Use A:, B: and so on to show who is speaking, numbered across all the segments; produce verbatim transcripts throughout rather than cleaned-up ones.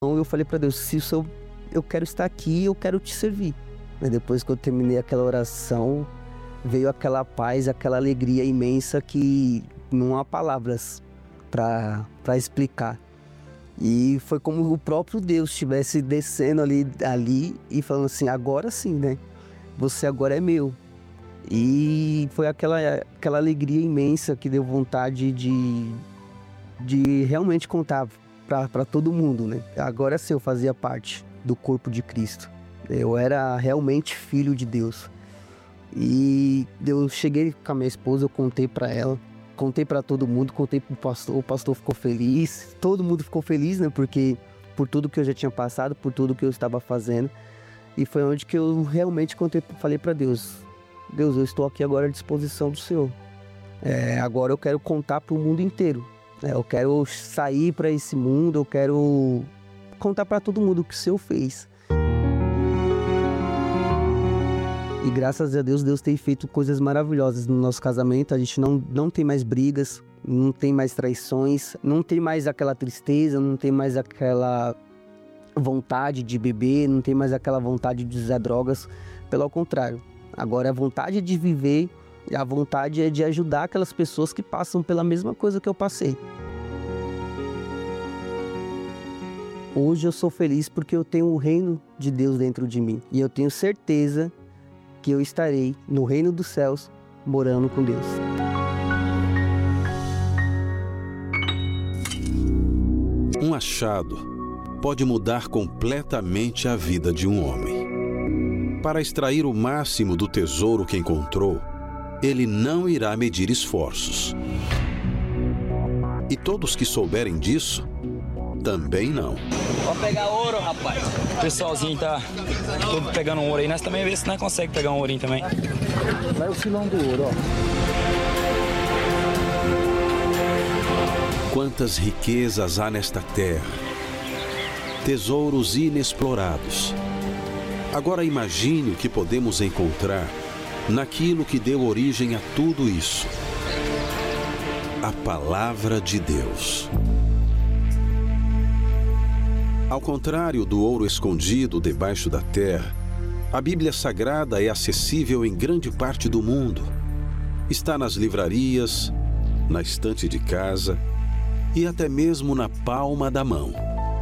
A: Então eu falei para Deus, se o Senhor, eu quero estar aqui, eu quero te servir. E depois que eu terminei aquela oração, veio aquela paz, aquela alegria imensa que não há palavras para para explicar. E foi como o próprio Deus estivesse descendo ali, ali e falando assim, agora sim, né? Você agora é meu. E foi aquela, aquela alegria imensa que deu vontade de, de realmente contar para todo mundo, né? Agora sim eu fazia parte do corpo de Cristo. Eu era realmente filho de Deus. E eu cheguei com a minha esposa, eu contei para ela, contei para todo mundo, contei pro pastor, o pastor ficou feliz, todo mundo ficou feliz, né? Porque por tudo que eu já tinha passado, por tudo que eu estava fazendo. E foi onde que eu realmente contei, falei para Deus, Deus, eu estou aqui agora à disposição do Senhor. É, agora eu quero contar para o mundo inteiro. É, eu quero sair para esse mundo, eu quero contar para todo mundo o que o Senhor fez. E graças a Deus, Deus tem feito coisas maravilhosas no nosso casamento. A gente não, não tem mais brigas, não tem mais traições, não tem mais aquela tristeza, não tem mais aquela vontade de beber, não tem mais aquela vontade de usar drogas. Pelo contrário, agora a vontade de viver, a vontade é de ajudar aquelas pessoas que passam pela mesma coisa que eu passei. Hoje eu sou feliz porque eu tenho o reino de Deus dentro de mim. E eu tenho certeza que eu estarei no reino dos céus, morando com Deus.
B: Um achado pode mudar completamente a vida de um homem. Para extrair o máximo do tesouro que encontrou, ele não irá medir esforços. E todos que souberem disso, também não.
C: Vamos pegar ouro, rapaz. O pessoalzinho tá todo pegando um ouro aí. Nós também vê se nós conseguimos pegar um ourinho também.
D: Vai o filão do ouro, ó.
B: Quantas riquezas há nesta terra. Tesouros inexplorados. Agora imagine o que podemos encontrar naquilo que deu origem a tudo isso. A Palavra de Deus. Ao contrário do ouro escondido debaixo da terra, a Bíblia Sagrada é acessível em grande parte do mundo. Está nas livrarias, na estante de casa e até mesmo na palma da mão.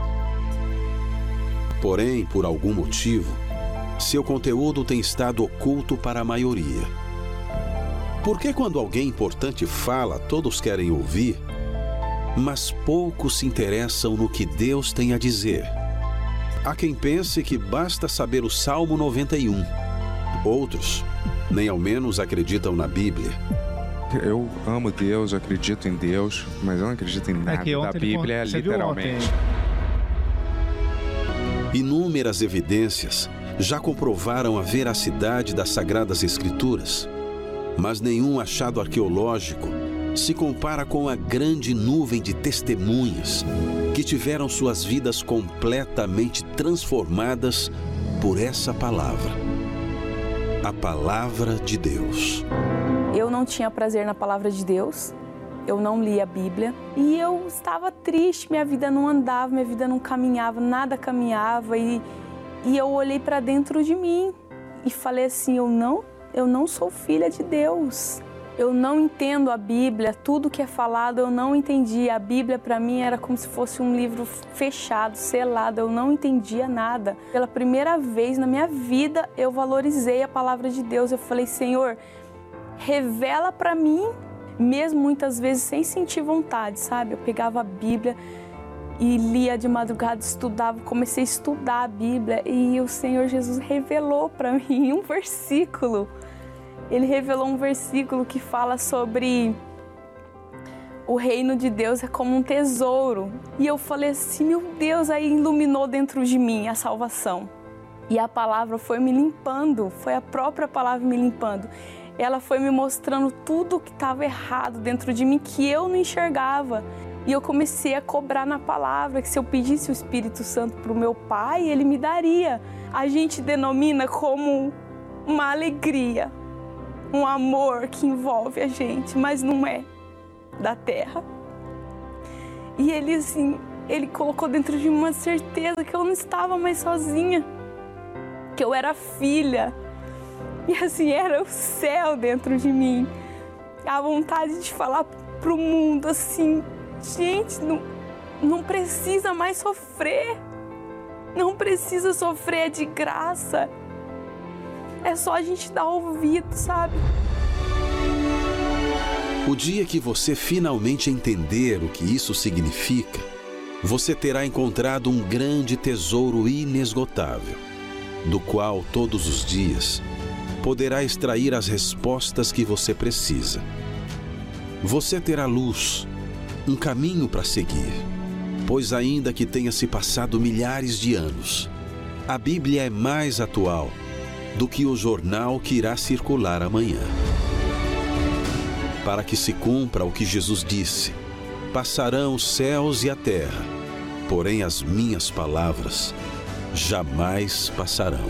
B: Porém, por algum motivo, seu conteúdo tem estado oculto para a maioria. Por que quando alguém importante fala, todos querem ouvir? Mas poucos se interessam no que Deus tem a dizer. Há quem pense que basta saber o Salmo noventa e um. Outros, nem ao menos acreditam na Bíblia.
E: Eu amo Deus, acredito em Deus, mas eu não acredito em nada
F: é
E: da Bíblia, literalmente.
B: Inúmeras evidências já comprovaram a veracidade das Sagradas Escrituras, mas nenhum achado arqueológico se compara com a grande nuvem de testemunhas que tiveram suas vidas completamente transformadas por essa palavra, a Palavra de Deus.
G: Eu não tinha prazer na Palavra de Deus, eu não lia a Bíblia e eu estava triste, minha vida não andava, minha vida não caminhava, nada caminhava e, e eu olhei para dentro de mim e falei assim, eu não, eu não sou filha de Deus. Eu não entendo a Bíblia, tudo que é falado eu não entendi. A Bíblia para mim era como se fosse um livro fechado, selado, eu não entendia nada. Pela primeira vez na minha vida eu valorizei a palavra de Deus. Eu falei, Senhor, revela para mim, mesmo muitas vezes sem sentir vontade, sabe? Eu pegava a Bíblia e lia de madrugada, estudava, comecei a estudar a Bíblia e o Senhor Jesus revelou para mim um versículo. Ele revelou um versículo que fala sobre o reino de Deus é como um tesouro. E eu falei assim, meu Deus, aí iluminou dentro de mim a salvação. E a palavra foi me limpando, foi a própria palavra me limpando. Ela foi me mostrando tudo que estava errado dentro de mim, que eu não enxergava. E eu comecei a cobrar na palavra, que se eu pedisse o Espírito Santo para o meu Pai, Ele me daria. A gente denomina como uma alegria, um amor que envolve a gente, mas não é da terra. E ele assim, Ele colocou dentro de mim uma certeza que eu não estava mais sozinha, que eu era filha. E assim, era o céu dentro de mim. A vontade de falar pro mundo assim, gente, não, não precisa mais sofrer. Não precisa sofrer, é de graça. É só a gente dar ouvido, sabe?
B: O dia que você finalmente entender o que isso significa, você terá encontrado um grande tesouro inesgotável, do qual todos os dias poderá extrair as respostas que você precisa. Você terá luz, um caminho para seguir, pois ainda que tenha se passado milhares de anos, a Bíblia é mais atual do que o jornal que irá circular amanhã. Para que se cumpra o que Jesus disse: passarão os céus e a terra, porém as minhas palavras jamais passarão.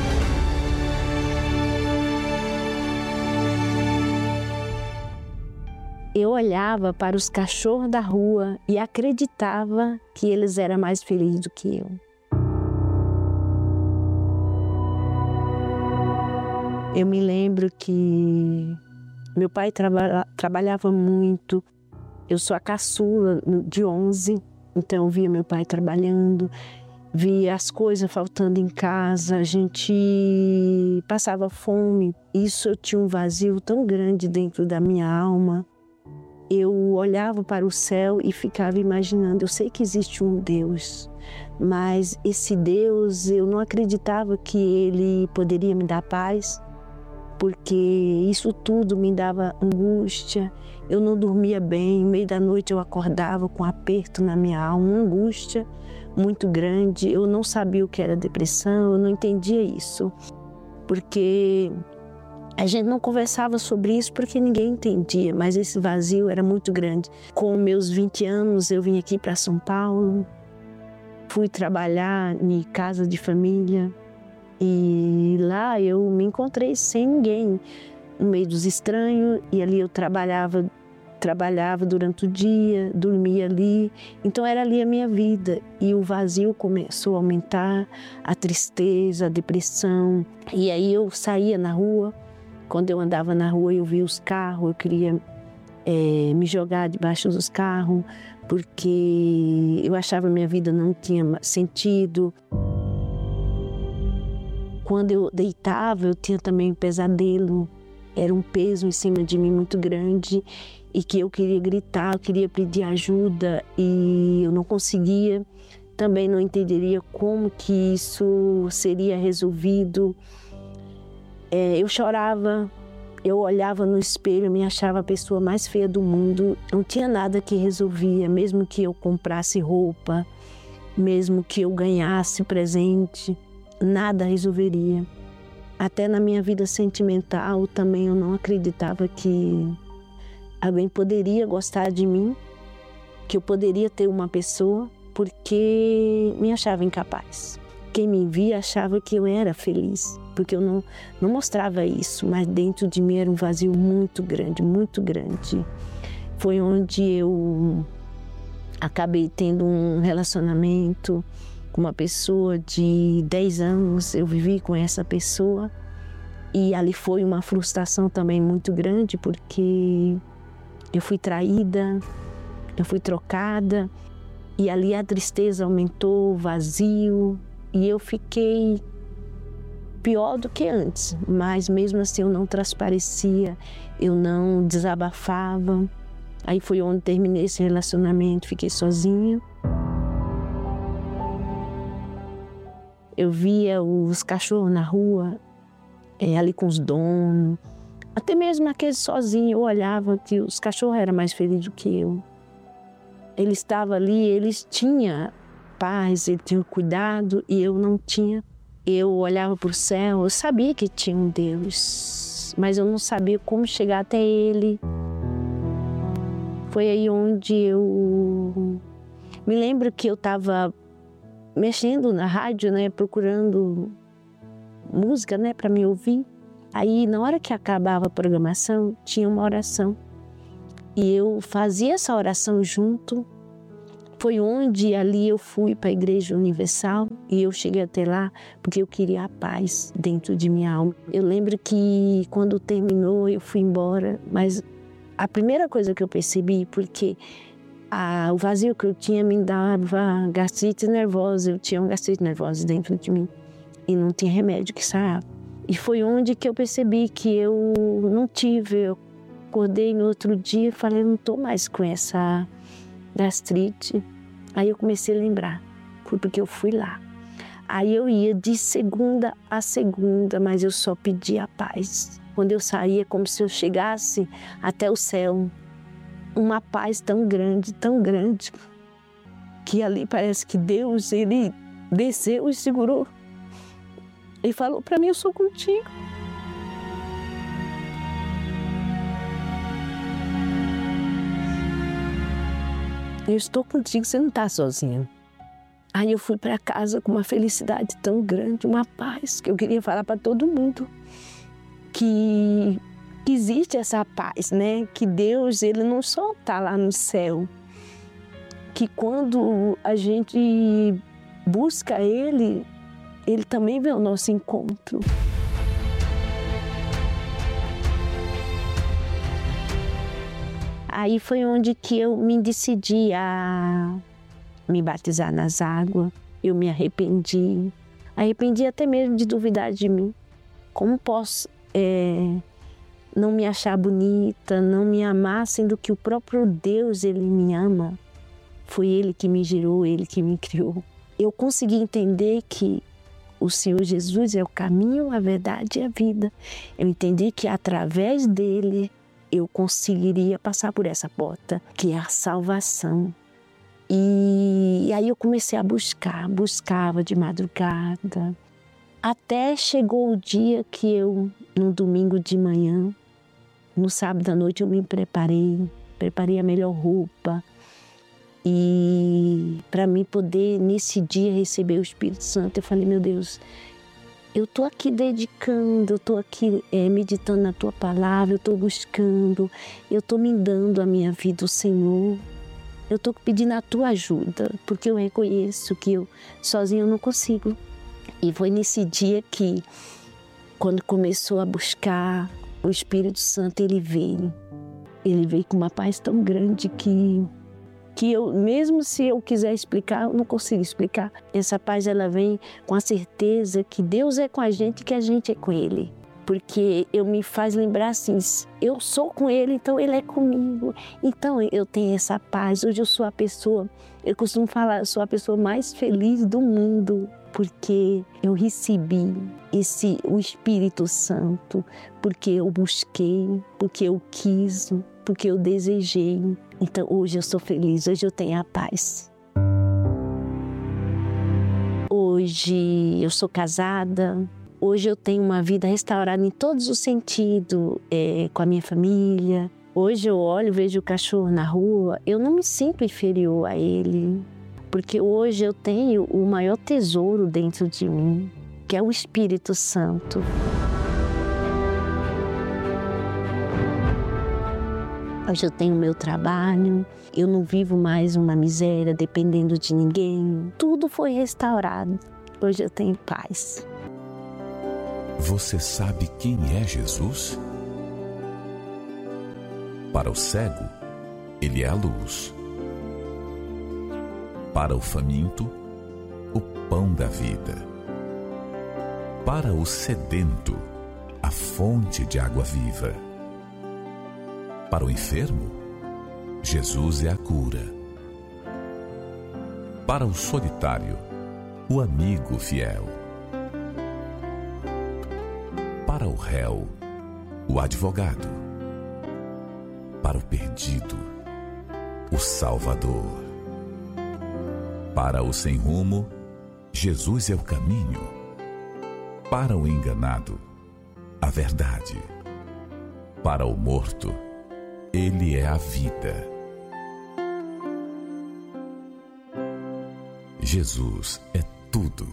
F: Eu olhava para os cachorros da rua e acreditava que eles eram mais felizes do que eu. Eu me lembro que meu pai traba- trabalhava muito. Eu sou a caçula de onze, então eu via meu pai trabalhando, via as coisas faltando em casa, a gente passava fome. Isso, eu tinha um vazio tão grande dentro da minha alma. Eu olhava para o céu e ficava imaginando, eu sei que existe um Deus, mas esse Deus, eu não acreditava que Ele poderia me dar paz, porque isso tudo me dava angústia. Eu não dormia bem, no meio da noite eu acordava com um aperto na minha alma, uma angústia muito grande. Eu não sabia o que era depressão, eu não entendia isso, porque a gente não conversava sobre isso porque ninguém entendia, mas esse vazio era muito grande. Com meus vinte anos, eu vim aqui para São Paulo, fui trabalhar em casa de família e lá eu me encontrei sem ninguém, no meio dos estranhos, e ali eu trabalhava, trabalhava durante o dia, dormia ali, então era ali a minha vida. E o vazio começou a aumentar, a tristeza, a depressão, e aí eu saía na rua. Quando eu andava na rua, eu via os carros, eu queria é, me jogar debaixo dos carros, porque eu achava que minha vida não tinha sentido. Quando eu deitava, eu tinha também um pesadelo. Era um peso em cima de mim muito grande e que eu queria gritar, eu queria pedir ajuda e eu não conseguia. Também não entenderia como que isso seria resolvido. É, eu chorava, eu olhava no espelho, me achava a pessoa mais feia do mundo. Não tinha nada que resolvia, mesmo que eu comprasse roupa, mesmo que eu ganhasse presente, nada resolveria. Até na minha vida sentimental também eu não acreditava que alguém poderia gostar de mim, que eu poderia ter uma pessoa, porque me achava incapaz. Quem me via achava que eu era feliz, porque eu não, não mostrava isso, mas dentro de mim era um vazio muito grande, muito grande. Foi onde eu acabei tendo um relacionamento com uma pessoa de dez anos, eu vivi com essa pessoa e ali foi uma frustração também muito grande, porque eu fui traída, eu fui trocada e ali a tristeza aumentou, o vazio, e eu fiquei pior do que antes, mas mesmo assim eu não transparecia, eu não desabafava. Aí foi onde terminei esse relacionamento, fiquei sozinha. Eu via os cachorros na rua, é, ali com os donos, até mesmo aqueles sozinhos, eu olhava que os cachorros eram mais felizes do que eu. Eles estavam ali, eles tinham paz, eles tinham cuidado e eu não tinha. Eu olhava para o céu, eu sabia que tinha um Deus, mas eu não sabia como chegar até Ele. Foi aí onde eu me lembro que eu estava mexendo na rádio, né, procurando música, né, para me ouvir. Aí, na hora que acabava a programação, tinha uma oração. E eu fazia essa oração junto, Foi onde ali eu fui para a Igreja Universal e eu cheguei até lá porque eu queria a paz dentro de minha alma. Eu lembro que quando terminou eu fui embora, mas a primeira coisa que eu percebi, porque a, o vazio que eu tinha me dava gastrite nervosa, eu tinha uma gastrite nervosa dentro de mim e não tinha remédio que sarava. E foi onde que eu percebi que eu não tive, eu acordei no outro dia e falei, não estou mais com essa gastrite. Aí eu comecei a lembrar, foi porque eu fui lá. Aí eu ia de segunda a segunda, mas eu só pedia a paz. Quando eu saía, como se eu chegasse até o céu. Uma paz tão grande, tão grande, que ali parece que Deus, ele desceu e segurou. Ele falou para mim, eu sou contigo. Eu estou contigo, você não está sozinha. Aí eu fui para casa com uma felicidade tão grande, uma paz, que eu queria falar para todo mundo. Que existe essa paz, né? Que Deus, ele não só está lá no céu. Que quando a gente busca Ele, Ele também vê o nosso encontro. Aí foi onde que eu me decidi a me batizar nas águas. Eu me arrependi. Arrependi até mesmo de duvidar de mim. Como posso é, não me achar bonita, não me amar, sendo que o próprio Deus, Ele me ama. Foi Ele que me gerou, Ele que me criou. Eu consegui entender que o Senhor Jesus é o caminho, a verdade e a vida. Eu entendi que através dEle eu conseguiria passar por essa porta, que é a salvação. E, e aí eu comecei a buscar, buscava de madrugada. Até chegou o dia que eu, no domingo de manhã, no sábado à noite eu me preparei, preparei a melhor roupa. E para mim poder, nesse dia, receber o Espírito Santo, eu falei, meu Deus, eu estou aqui dedicando, eu estou aqui é, meditando na Tua Palavra, eu estou buscando, eu estou me dando a minha vida ao Senhor. Eu estou pedindo a Tua ajuda, porque eu reconheço que eu sozinho eu não consigo. E foi nesse dia que, quando começou a buscar, o Espírito Santo, ele veio. Ele veio com uma paz tão grande que... que eu, mesmo se eu quiser explicar, eu não consigo explicar. Essa paz, ela vem com a certeza que Deus é com a gente e que a gente é com Ele. Porque eu me faz lembrar assim, eu sou com Ele, então Ele é comigo. Então eu tenho essa paz. Hoje eu sou a pessoa, eu costumo falar, eu sou a pessoa mais feliz do mundo. Porque eu recebi esse, o Espírito Santo, porque eu busquei, porque eu quis, porque eu desejei. Então hoje eu sou feliz, hoje eu tenho a paz. Hoje eu sou casada, hoje eu tenho uma vida restaurada em todos os sentidos, é, com a minha família. Hoje eu olho, vejo o cachorro na rua, eu não me sinto inferior a ele. Porque hoje eu tenho o maior tesouro dentro de mim, que é o Espírito Santo. Hoje eu tenho meu trabalho, eu não vivo mais uma miséria dependendo de ninguém. Tudo foi restaurado. Hoje eu tenho paz.
H: Você sabe quem é Jesus? Para o cego, Ele é a luz. Para o faminto, o pão da vida. Para o sedento, a fonte de água viva. Para o enfermo, Jesus é a cura. Para o solitário, o amigo fiel. Para o réu, o advogado. Para o perdido, o Salvador. Para o sem rumo, Jesus é o caminho. Para o enganado, a verdade. Para o morto, Ele é a vida. Jesus é tudo.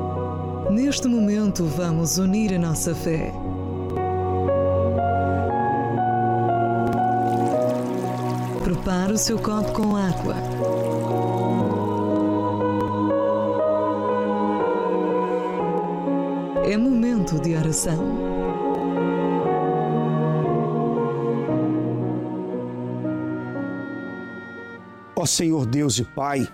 I: Neste momento, vamos unir a nossa fé. Prepare o seu copo com água. É momento de oração.
J: Ó Senhor Deus e Pai,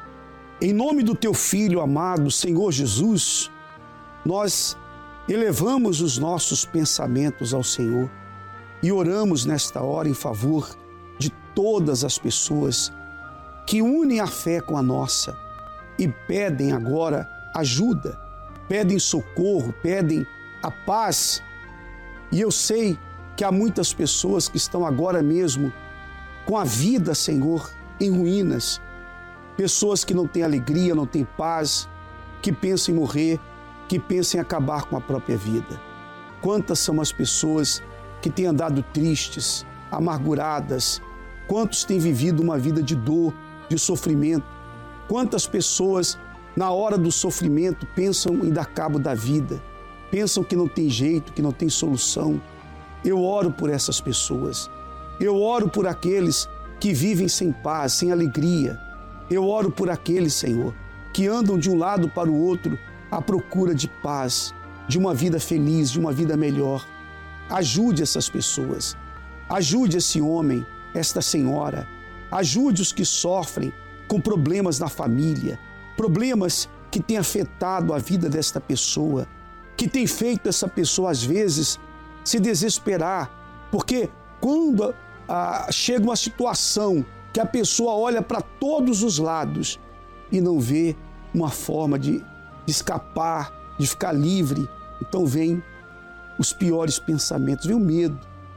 J: em nome do Teu Filho amado, Senhor Jesus, nós elevamos os nossos pensamentos ao Senhor e oramos nesta hora em favor de todas as pessoas que unem a fé com a nossa e pedem agora ajuda, pedem socorro, pedem a paz. E eu sei que há muitas pessoas que estão agora mesmo com a vida, Senhor, em ruínas, pessoas que não têm alegria, não têm paz, que pensam em morrer, que pensam em acabar com a própria vida. Quantas são as pessoas que têm andado tristes, amarguradas, quantos têm vivido uma vida de dor, de sofrimento, quantas pessoas na hora do sofrimento pensam em dar cabo da vida, pensam que não tem jeito, que não tem solução. Eu oro por essas pessoas, eu oro por aqueles que vivem sem paz, sem alegria. Eu oro por aqueles, Senhor, que andam de um lado para o outro à procura de paz, de uma vida feliz, de uma vida melhor. Ajude essas pessoas, ajude esse homem, esta senhora, ajude os que sofrem com problemas na família, problemas que têm afetado a vida desta pessoa, que tem feito essa pessoa, às vezes, se desesperar, porque quando Ah, chega uma situação que a pessoa olha para todos os lados e não vê uma forma de, de escapar, de ficar livre. Então vem os piores pensamentos, vem o medo.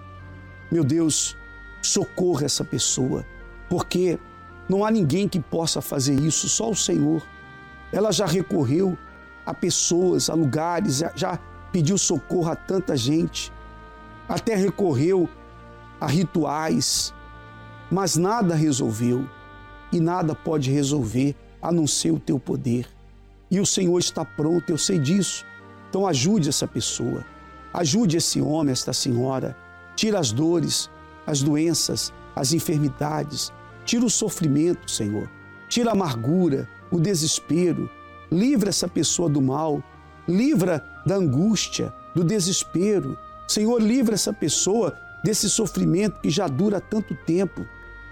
J: Meu Deus, socorra essa pessoa, porque não há ninguém que possa fazer isso, só o Senhor. Ela já recorreu a pessoas, a lugares, já, já pediu socorro a tanta gente, até recorreu a rituais, mas nada resolveu e nada pode resolver a não ser o Teu poder. E o Senhor está pronto, eu sei disso. Então ajude essa pessoa, ajude esse homem, esta senhora, tira as dores, as doenças, as enfermidades, tira o sofrimento, Senhor, tira a amargura, o desespero, livra essa pessoa do mal, livra da angústia, do desespero. Senhor, livra essa pessoa desse sofrimento que já dura tanto tempo.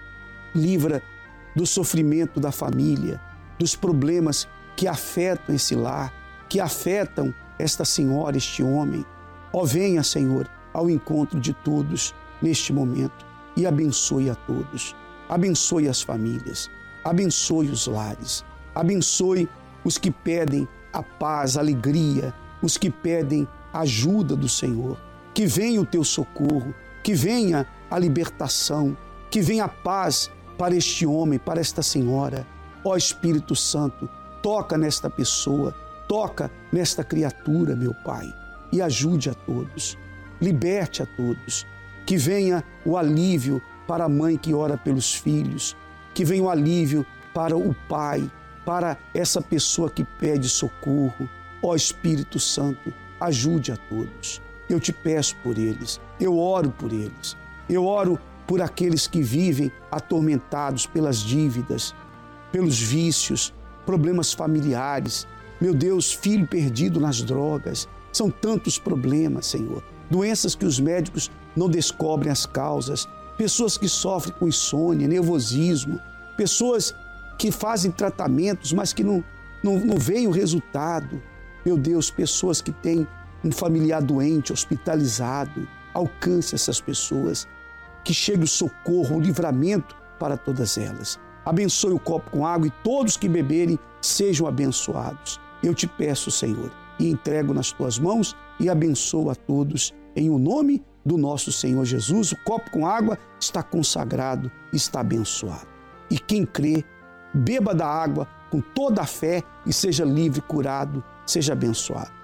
J: Livra do sofrimento da família, dos problemas que afetam esse lar, que afetam esta senhora, este homem. Ó, venha, Senhor, ao encontro de todos neste momento e abençoe a todos. Abençoe as famílias, abençoe os lares, abençoe os que pedem a paz, a alegria, os que pedem a ajuda do Senhor. Que venha o Teu socorro, que venha a libertação, que venha a paz para este homem, para esta senhora. Ó Espírito Santo, toca nesta pessoa, toca nesta criatura, meu Pai, e ajude a todos, liberte a todos. Que venha o alívio para a mãe que ora pelos filhos, que venha o alívio para o pai, para essa pessoa que pede socorro. Ó Espírito Santo, ajude a todos. Eu te peço por eles, eu oro por eles, eu oro por aqueles que vivem atormentados pelas dívidas, pelos vícios, problemas familiares. Meu Deus, filho perdido nas drogas, são tantos problemas, Senhor. Doenças que os médicos não descobrem as causas, pessoas que sofrem com insônia, nervosismo, pessoas que fazem tratamentos, mas que não, não, não veem o resultado. Meu Deus, pessoas que têm um familiar doente, hospitalizado, alcance essas pessoas, que chegue o socorro, o livramento para todas elas. Abençoe o copo com água e todos que beberem sejam abençoados. Eu te peço, Senhor, e entrego nas Tuas mãos e abençoo a todos em o nome do nosso Senhor Jesus. O copo com água está consagrado, está abençoado. E quem crê, beba da água com toda a fé e seja livre, curado, seja abençoado.